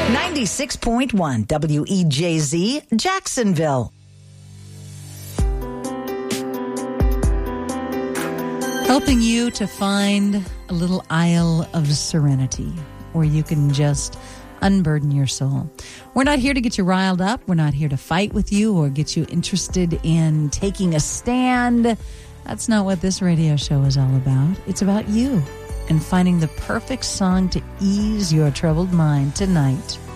96.1 WEJZ, Jacksonville. Helping you to find a little isle of serenity where you can just unburden your soul. We're not here to get you riled up. We're not here to fight with you or get you interested in taking a stand. That's not what this radio show is all about. It's about you and finding the perfect song to ease your troubled mind tonight.